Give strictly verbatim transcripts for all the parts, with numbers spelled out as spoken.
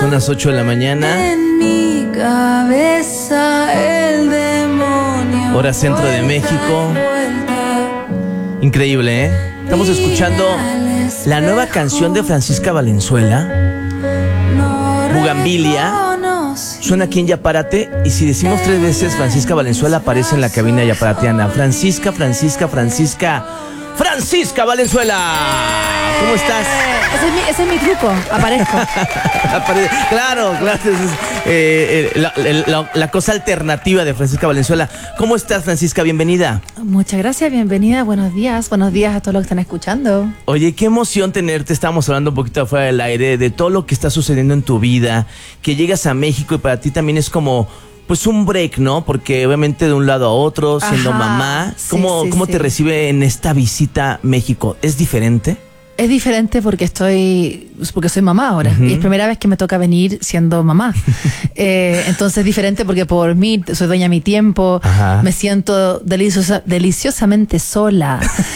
Son las ocho de la mañana. En mi cabeza el demonio. Hora centro de México. Increíble, ¿eh? Estamos escuchando la nueva canción de Francisca Valenzuela, Bugambilia. Suena aquí en Yaparate, y si decimos tres veces Francisca Valenzuela, aparece en la cabina yaparateana. Francisca, Francisca, Francisca, Francisca Valenzuela. ¿Cómo estás? Ese es mi, ese es mi truco, aparezco. Apare- claro, claro. Es, eh, eh, la, la, la cosa alternativa de Francisca Valenzuela. ¿Cómo estás, Francisca? Bienvenida. Muchas gracias, bienvenida, buenos días. Buenos días a todos los que están escuchando. Oye, qué emoción tenerte. Estábamos hablando un poquito afuera del aire de todo lo que está sucediendo en tu vida, que llegas a México y para ti también es como, pues, un break, ¿no? Porque obviamente de un lado a otro, siendo Ajá, mamá, sí, ¿cómo, sí, cómo sí. te recibe en esta visita a México? ¿Es diferente? Es diferente porque estoy, porque soy mamá ahora. Uh-huh. Y es primera vez que me toca venir siendo mamá. eh, entonces es diferente porque por mí soy dueña de mi tiempo. Ajá. Me siento deliciosa, deliciosamente sola.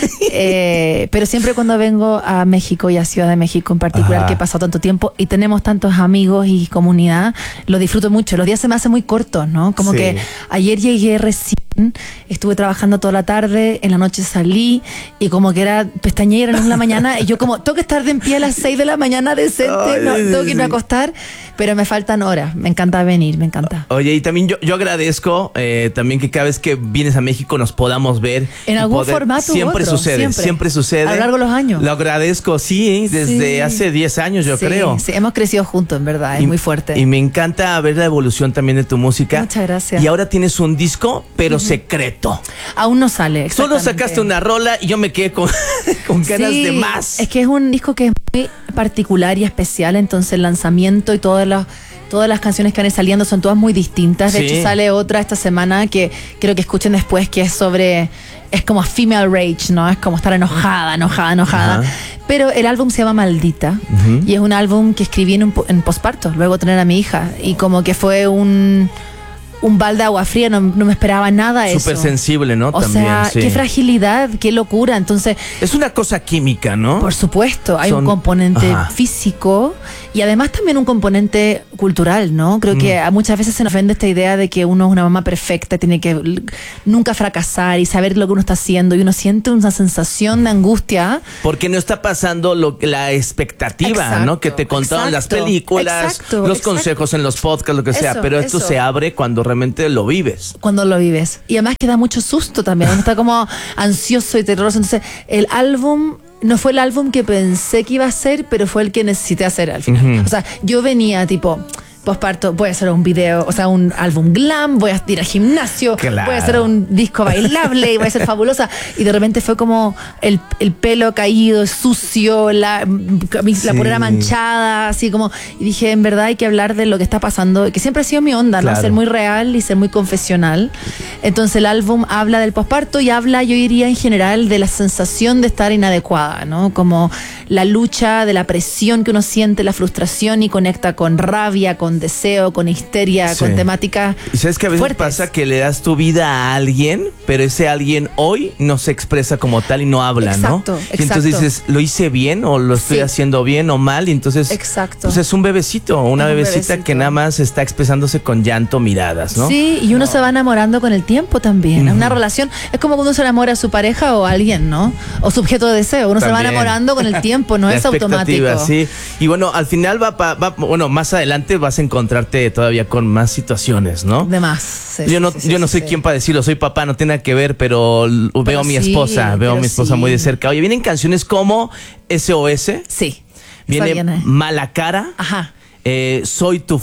eh, pero siempre cuando vengo a México y a Ciudad de México en particular, Ajá. que he pasado tanto tiempo y tenemos tantos amigos y comunidad, lo disfruto mucho. Los días se me hacen muy cortos, ¿no? Como Sí. que ayer llegué recién, estuve trabajando toda la tarde, en la noche salí y como que era pestañeira en la mañana y yo como, tengo que estar de en pie a las seis de la mañana decente, Ay, no, tengo que irme a sí. acostar, pero me faltan horas, me encanta venir, me encanta. Oye, y también yo, yo agradezco eh, también que cada vez que vienes a México nos podamos ver. En y algún poder- formato u Siempre otro, sucede, siempre. siempre. sucede. A lo largo de los años. Lo agradezco, sí, desde Sí. hace diez años yo Sí, creo. sí, hemos crecido juntos, en verdad, es Y- muy fuerte. Y me encanta ver la evolución también de tu música. Muchas gracias. Y ahora tienes un disco, pero secreto. Aún no sale, Solo exactamente. sacaste una rola y yo me quedé con, con ganas Sí, de más. Es que es un disco que es muy particular y especial, entonces el lanzamiento y todas las todas las canciones que van saliendo son todas muy distintas. De Sí. hecho sale otra esta semana que quiero que escuchen después, que es sobre, es como female rage, ¿no? Es como estar enojada, enojada, enojada. Ajá. Pero el álbum se llama Maldita, Ujú. y es un álbum que escribí en, un po- en posparto, luego de tener a mi hija, y como que fue un un balde de agua fría, no, no me esperaba nada de eso. Súper sensible, ¿no? O también, sea, sí. qué fragilidad, qué locura. Entonces, Es una cosa química, ¿no? por supuesto, hay Son- un componente Ajá. físico y además también un componente cultural, ¿no? Creo que a muchas veces se nos vende esta idea de que uno es una mamá perfecta, tiene que l- nunca fracasar y saber lo que uno está haciendo, y uno siente una sensación de angustia. Porque no está pasando lo que la expectativa, Exacto, ¿no? Que te contaron las exacto, películas, exacto, los exacto. consejos en los podcasts, lo que sea. Eso, Pero esto eso. se abre cuando realmente lo vives. Cuando lo vives. Y además que da mucho susto también. Uno está como ansioso y terroroso. Entonces, el álbum no fue el álbum que pensé que iba a ser, pero fue el que necesité hacer al final. Ujú. O sea, yo venía tipo, posparto, voy a hacer un video, o sea, un álbum glam, voy a ir al gimnasio, Claro. voy a hacer un disco bailable y voy a ser fabulosa. Y de repente fue como el, el pelo caído, sucio, la, la Sí. polera manchada, así como. Y dije, en verdad hay que hablar de lo que está pasando, que siempre ha sido mi onda, ¿no? Claro. Ser muy real y ser muy confesional. Entonces el álbum habla del posparto y habla, yo diría en general, de la sensación de estar inadecuada, ¿no? Como la lucha, de la presión que uno siente, la frustración, y conecta con rabia, con deseo, con histeria, Sí. con temáticas Y sabes que a veces fuertes. pasa que le das tu vida a alguien, pero ese alguien hoy no se expresa como tal y no habla, Exacto, ¿no? Y entonces exacto. dices, ¿lo hice bien o lo estoy Sí. haciendo bien o mal? Y entonces, Exacto. pues es un bebecito, una Es un bebecita bebecito. que nada más está expresándose con llanto, miradas, ¿no? Sí, y uno se va enamorando con el tiempo también. Es una relación, es como cuando uno se enamora a su pareja o a alguien, ¿no? O su objeto de deseo. Uno se va También. enamorando con el tiempo, no La es automático. expectativa, sí. Y bueno, al final va, pa- va, bueno, más adelante vas a encontrarte todavía con más situaciones, ¿no? De más. Sí, yo sí, no, sí, sí, yo no sí, sé sí. quién para decirlo, soy papá, no tiene nada que ver, pero l- veo a mi sí, esposa, veo a pero mi esposa sí. muy de cerca. Oye, vienen canciones como S O S, Sí. viene Está bien, ¿eh? Mala Cara, Ajá. eh, Soy tu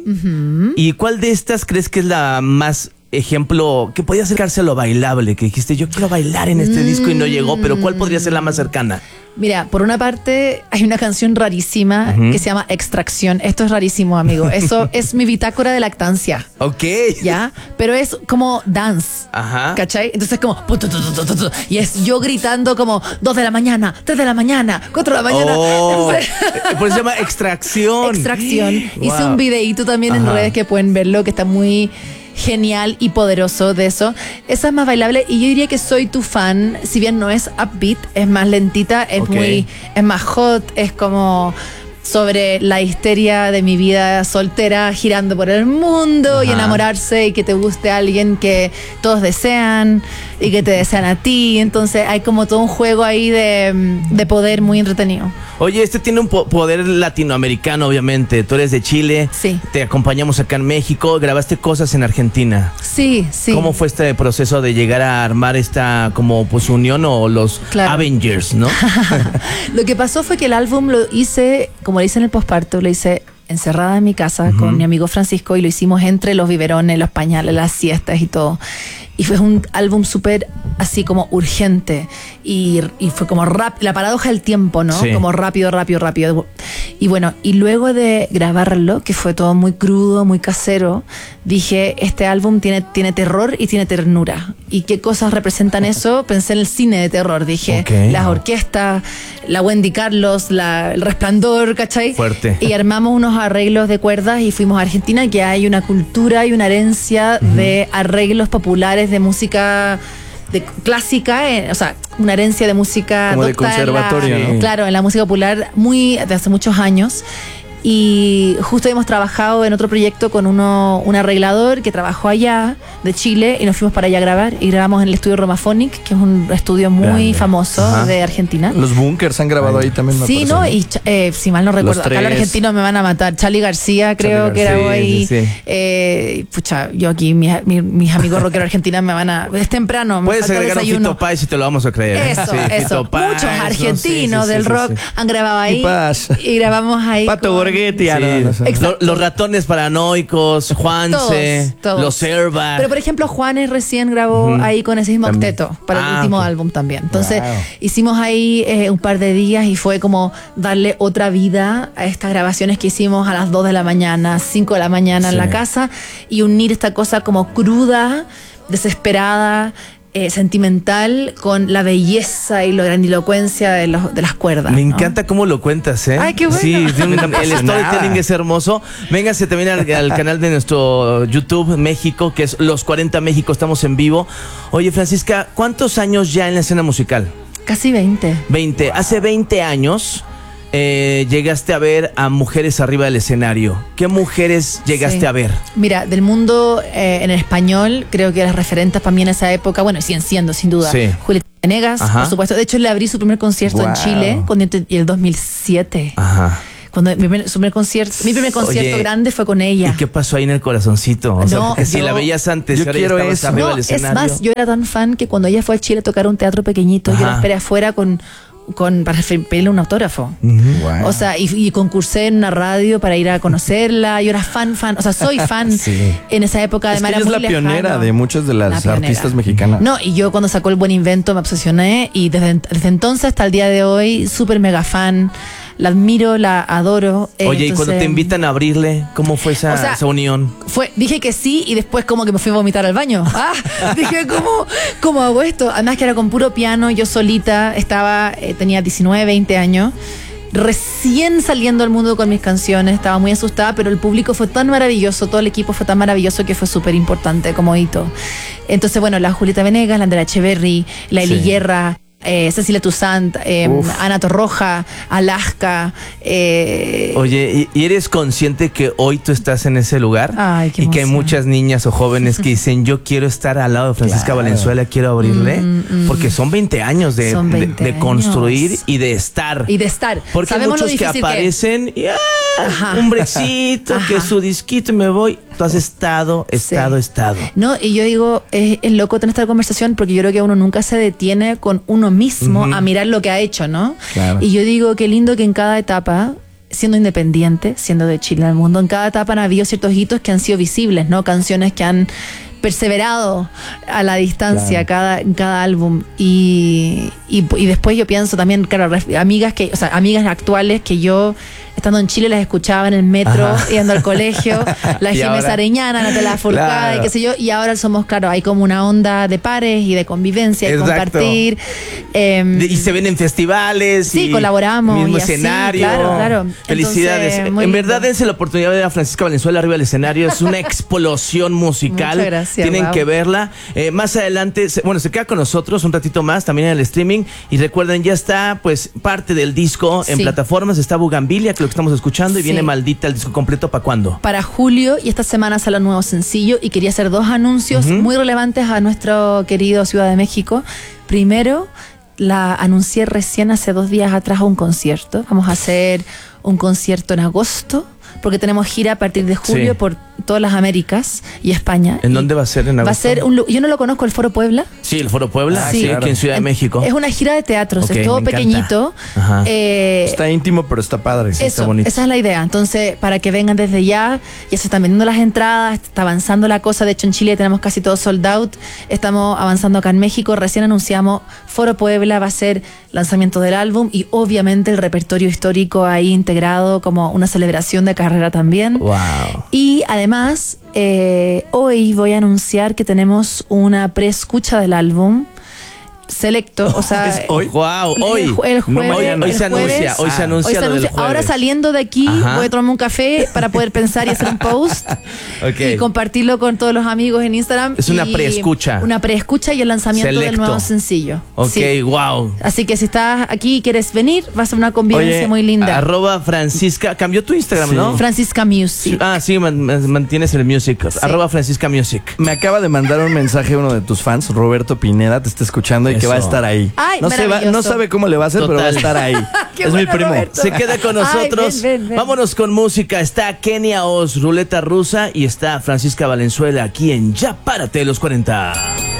fan. ¿Y cuál de estas crees que es la más ejemplo que podía acercarse a lo bailable? Que dijiste, yo quiero bailar en este disco y no llegó, pero ¿cuál podría ser la más cercana? Mira, por una parte hay una canción rarísima Ujú. que se llama Extracción. Esto es rarísimo, amigo. Eso es mi bitácora de lactancia. Ok. ¿Ya? Pero es como dance. Ajá. ¿Cachai? Entonces es como. pu, tu, tu, tu, tu, tu, tu, y es yo gritando como dos de la mañana, tres de la mañana, cuatro de la mañana. Oh, Entonces- eh, por eso se llama Extracción. Extracción. Hice Wow. un videíto también en Ajá. redes que pueden verlo, que está muy genial y poderoso de eso. Esa es más bailable y yo diría que Soy tu fan, si bien no es upbeat, es más lentita, es Ok. muy, es más hot, es como sobre la histeria de mi vida soltera girando por el mundo. Ajá. Y enamorarse y que te guste alguien que todos desean y que te desean a ti. Entonces hay como todo un juego ahí de, de poder muy entretenido. Oye, este tiene un po poder latinoamericano, obviamente. Tú eres de Chile. Sí. Te acompañamos acá en México. Grabaste cosas en Argentina. Sí, sí. ¿Cómo fue este proceso de llegar a armar esta como pues unión o los claro. Avengers, no? Lo que pasó fue que el álbum lo hice, como le hice en el posparto, lo hice encerrada en mi casa uh-huh. con mi amigo Francisco y lo hicimos entre los biberones, los pañales, las siestas y todo. Y fue un álbum súper así como urgente y, y fue como rap, la paradoja del tiempo, ¿no? Sí. Como rápido, rápido, rápido. Y bueno, y luego de grabarlo, que fue todo muy crudo, muy casero, dije, este álbum tiene, tiene terror y tiene ternura. ¿Y qué cosas representan eso? Pensé en el cine de terror, dije, okay. las orquestas, la Wendy Carlos, la, el Resplandor, ¿cachai? Fuerte. Y armamos unos arreglos de cuerdas y fuimos a Argentina, que hay una cultura y una herencia uh-huh. de arreglos populares de música de clásica, eh, o sea, una herencia de música como de conservatorio, la, ¿no? Claro, en la música popular muy de hace muchos años. Y justo hemos trabajado en otro proyecto con uno, un arreglador que trabajó allá de Chile y nos fuimos para allá a grabar y grabamos en el estudio Romaphonic, que es un estudio muy Grande. famoso Ajá. de Argentina. Los Bunkers han grabado ahí también. Me sí, parece, ¿no? ¿no? Y eh, si mal no recuerdo, acá los argentinos me van a matar. Charly García creo Charly que grabó ahí. Sí, sí. Eh, pucha, yo aquí, mi, mi, mis amigos rockeros argentinos me van a... Es temprano. Me Puedes agregar un Fito Páez si te lo vamos a creer. Eso, sí, eso. Páez, Muchos argentinos no, sí, sí, del sí, rock sí, sí. han grabado ahí. Y, y grabamos ahí. Pato con... Borghetti. Sí, no, no, no. Los Ratones Paranoicos, Juanse, todos, todos. Los Airbags. Pero por ejemplo, Juanes recién grabó uh-huh. ahí con ese mismo octeto para ah, el último okay. álbum también. Entonces wow. hicimos ahí eh, un par de días y fue como darle otra vida a estas grabaciones que hicimos a las dos de la mañana, cinco de la mañana sí. en la casa y unir esta cosa como cruda, desesperada, Eh, sentimental con la belleza y la grandilocuencia de, los, de las cuerdas. Me ¿no? encanta cómo lo cuentas, ¿eh? Ay, qué bueno. Sí, el storytelling es hermoso. Véngase también al, al canal de nuestro YouTube México, que es Los cuarenta México, estamos en vivo. Oye, Francisca, ¿cuántos años ya en la escena musical? Casi veinte. veinte. Wow. Hace veinte años eh, llegaste a ver a mujeres arriba del escenario. ¿Qué mujeres llegaste sí. a ver? Mira, del mundo eh, en español, creo que las referentes para mí en esa época, bueno, siguen siendo, sin duda. Sí. Julieta Venegas, Ajá. por supuesto. De hecho, le abrí su primer concierto wow. en Chile con el, el dos mil siete. Ajá. Cuando mi primer, su primer concierto, mi primer concierto Oye, grande fue con ella. ¿Y qué pasó ahí en el corazoncito? O sea, no, porque yo, si la veías antes, yo quiero eso. Arriba no, del escenario. Es más, yo era tan fan que cuando ella fue a Chile a tocar un teatro pequeñito, Ajá. yo la esperé afuera con... Con, para pedirle un autógrafo. Uh-huh. Wow. O sea, y, y concursé en una radio para ir a conocerla. Yo era fan, fan, o sea, soy fan sí. en esa época. Es de que ella es la pionera lejano. de muchas de las artistas mexicanas. No, y yo cuando sacó El Buen Invento me obsesioné y desde, desde entonces hasta el día de hoy, súper mega fan. La admiro, la adoro. Eh, Oye, entonces, ¿y cuando te invitan a abrirle, cómo fue esa, o sea, esa unión? Fue, dije que sí y después como que me fui a vomitar al baño. Ah, dije, ¿cómo, ¿cómo hago esto? Además que era con puro piano, yo solita, estaba, eh, tenía diecinueve, veinte años, recién saliendo al mundo con mis canciones, estaba muy asustada, pero el público fue tan maravilloso, todo el equipo fue tan maravilloso que fue súper importante como hito. Entonces, bueno, la Julieta Venegas, la Andrea Echeverry, la Eli sí. Guerra, Eh, Cecilia Toussaint, eh, Ana Torroja, Alaska. Eh, Oye, ¿y, ¿y eres consciente que hoy tú estás en ese lugar? Ay, qué y que hay muchas niñas o jóvenes que dicen, yo quiero estar al lado de Francisca claro. Valenzuela, quiero abrirle? Mm, mm, porque son veinte años de, veinte de, de construir años. y de estar. Y de estar. Porque hay muchos que aparecen que... y ah, un brexito, que su disquito y me voy. Tú has estado, estado, sí. estado. No, y yo digo, es, es loco tener esta conversación porque yo creo que uno nunca se detiene con uno mismo uh-huh. a mirar lo que ha hecho, ¿no? Claro. Y yo digo, qué lindo que en cada etapa, siendo independiente, siendo de Chile al mundo, en cada etapa han habido ciertos hitos que han sido visibles, ¿no? Canciones que han perseverado a la distancia claro. cada, cada álbum y, y, y después yo pienso también, claro, amigas que, o sea, amigas actuales que yo estando en Chile las escuchaba en el metro, Ajá. yendo al colegio, la Jiménez Arellana, Natalia Forcada claro. y qué sé yo, y ahora somos, claro, hay como una onda de pares y de convivencia y compartir. Eh, y se ven en festivales. Sí, y colaboramos. Mismo y así, escenario. Claro, claro. Felicidades. Entonces, en verdad, dense la oportunidad de ver a Francisca Valenzuela arriba del escenario. Es una explosión musical. Muchas gracias. Tienen wow. que verla. Eh, más adelante, se, bueno, se queda con nosotros un ratito más, también en el streaming. Y recuerden, ya está, pues, parte del disco en sí. plataformas. Está Bugambilia, que lo que estamos escuchando, y Sí. viene Maldita, el disco completo, ¿para cuándo? Para julio, y esta semana sale un nuevo sencillo, y quería hacer dos anuncios Ujú. muy relevantes a nuestro querido Ciudad de México. Primero, la anuncié recién hace dos días atrás a un concierto. Vamos a hacer un concierto en agosto, porque tenemos gira a partir de julio Sí. por todas las Américas y España. ¿En Y dónde va a ser? ¿En agosto? Va a ser un lu- yo no lo conozco, el Foro Puebla. Sí, el Foro Puebla, Ah, sí, claro. aquí en Ciudad de En- México. Es una gira de teatros, Ok, es todo me encanta. pequeñito. Ajá. Eh, Está íntimo, pero está padre. Eso, está bonito. esa es la idea. Entonces, para que vengan desde ya, ya se están vendiendo las entradas, está avanzando la cosa. De hecho, en Chile tenemos casi todo sold out. Estamos avanzando acá en México. Recién anunciamos Foro Puebla, va a ser lanzamiento del álbum y obviamente el repertorio histórico ahí integrado como una celebración de carrera también. Wow. Y además, eh, hoy voy a anunciar que tenemos una preescucha del álbum selecto, o sea, ¿Es hoy? Wow, el hoy. ju- el No, jueves- mañana. hoy el se anuncia, jueves- hoy se Ah. anuncia Hoy se lo del anuncia. jueves. Ahora saliendo de aquí, Ajá. voy a tomarme un café para poder pensar y hacer un post Ok. y compartirlo con todos los amigos en Instagram. Es una y preescucha. Una preescucha y el lanzamiento del Selecto. nuevo sencillo. Ok, Sí. wow. Así que si estás aquí y quieres venir, va a ser una convivencia Oye, muy linda. Arroba Francisca. Cambió tu Instagram, Sí. ¿no? Francisca Music. Ah, sí, man- man- mantienes el music. Arroba Francisca Music. Me acaba de mandar un mensaje uno de tus fans, Roberto Pineda, te está escuchando y que Eso. va a estar ahí. Ay, no, se va- maravilloso. no sabe cómo le va a hacer, pero va a Total. estar ahí. Qué es bueno, mi primo. Roberto. Se queda con Ay, nosotros. ven, ven, ven. Vámonos con música. Está Kenia Oz, Ruleta Rusa, y está Francisca Valenzuela aquí en Ya Párate los cuarenta.